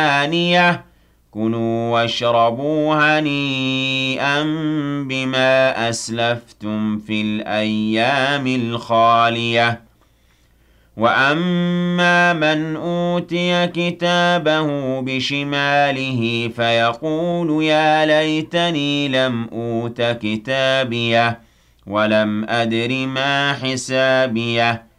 ثمانية كُلُوا واشربوا هنيئا بما أسلفتم في الأيام الخالية وأما من أوتي كتابه بشماله فيقول يا ليتني لم أوت كتابيه ولم أدر ما حسابيه